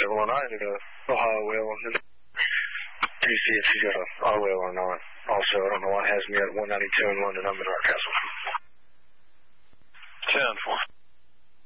Illinois to the Ohio Whale. And you see if she's got an auto whale or not. Also, I don't know why it has me at 192 in London. I'm in Hardcastle.